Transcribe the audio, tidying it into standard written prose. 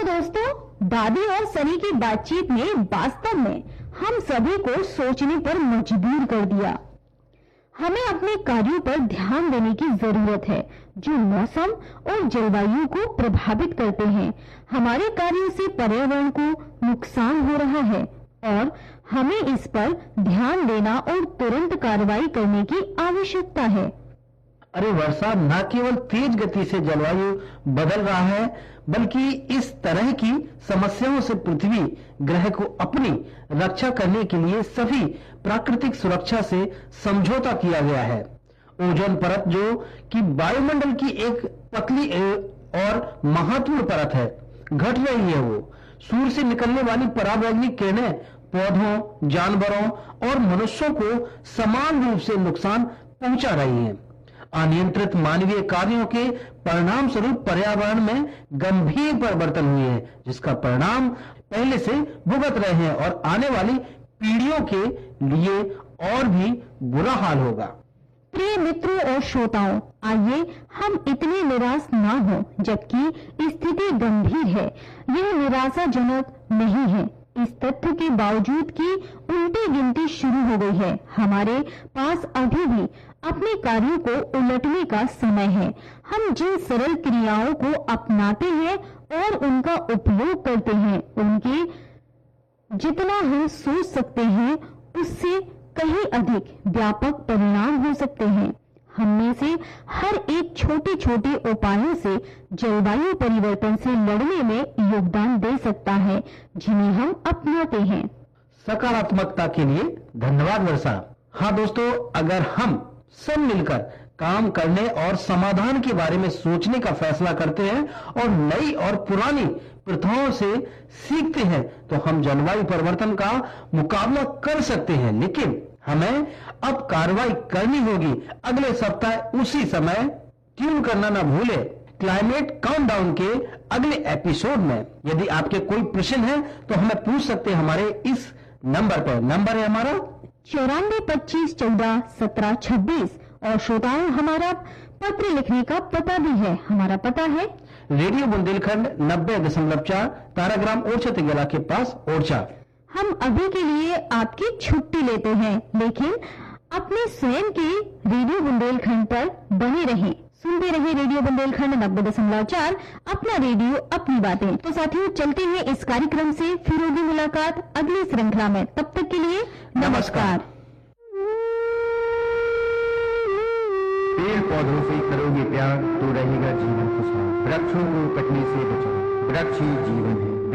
दोस्तों, दादी और सनी की बातचीत ने वास्तव में हम सभी को सोचने पर मजबूर कर दिया। हमें अपने कार्यों पर ध्यान देने की जरूरत है जो मौसम और जलवायु को प्रभावित करते हैं। हमारे कार्यों से पर्यावरण को नुकसान हो रहा है और हमें इस पर ध्यान देना और तुरंत कार्रवाई करने की आवश्यकता है। अरे वर्षा, न केवल तेज गति से जलवायु बदल रहा है बल्कि इस तरह की समस्याओं से पृथ्वी ग्रह को अपनी रक्षा करने के लिए सभी प्राकृतिक सुरक्षा से समझौता किया गया है। ओजोन परत, जो कि वायुमंडल की एक पतली और महत्वपूर्ण परत है, घट रही है। वो सूर्य से निकलने वाली पराबैंगनी किरणें पौधों, जानवरों और मनुष्यों को समान रूप से नुकसान पहुंचा रही हैं। अनियंत्रित मानवीय कार्यों के परिणाम स्वरूप पर्यावरण में गंभीर परिवर्तन हुए हैं, जिसका परिणाम पहले से भुगत रहे हैं और आने वाली पीढ़ियों के लिए और भी बुरा हाल होगा। प्रिय मित्रों और श्रोताओं, आइए हम इतने निराश ना हो, जबकि स्थिति गंभीर है। यह निराशाजनक नहीं है, इस तथ्य के बावजूद कि उल्टी गिनती शुरू हो गई है। हमारे पास अभी भी अपने कार्यों को उलटने का समय है। हम जिन सरल क्रियाओं को अपनाते हैं और उनका उपयोग करते हैं, उनके जितना हम सोच सकते हैं उससे कहीं अधिक व्यापक परिणाम हो सकते हैं। हममें से हर एक छोटे छोटे उपायों से जलवायु परिवर्तन से लड़ने में योगदान दे सकता है, जिन्हें हम अपनाते हैं। सकारात्मकता के लिए धन्यवाद वर्षा। हाँ दोस्तों, अगर हम सब मिलकर काम करने और समाधान के बारे में सोचने का फैसला करते हैं और नई और पुरानी प्रथाओं से सीखते हैं, तो हम जलवायु परिवर्तन का मुकाबला कर सकते हैं। लेकिन हमें अब कार्रवाई करनी होगी। अगले सप्ताह उसी समय ट्यून करना ना भूले क्लाइमेट काउंटडाउन के अगले एपिसोड में। यदि आपके कोई प्रश्न है तो हमें पूछ सकते हैं हमारे इस नंबर पर। नंबर है हमारा 9425141726 और श्रोताओं, हमारा पत्र लिखने का पता भी है। हमारा पता है रेडियो बुंदेलखंड 90.4 ताराग्राम ओरछा तिगला के पास ओरछा। हम अभी के लिए आपकी छुट्टी लेते हैं, लेकिन अपने स्वयं के रेडियो बुंदेलखंड पर बने रहें। सुनते रहे रेडियो बुंदेलखंड 90.4, अपना रेडियो अपनी बातें। तो साथियों, चलते हैं इस कार्यक्रम से। फिर होगी मुलाकात अगली श्रृंखला में। तब तक के लिए नमस्कार। पेड़ पौधों से करोगे प्यार तो रहेगा जीवन खुशहाल। वृक्षों को कटने से बचाओ, वृक्ष ही जीवन है।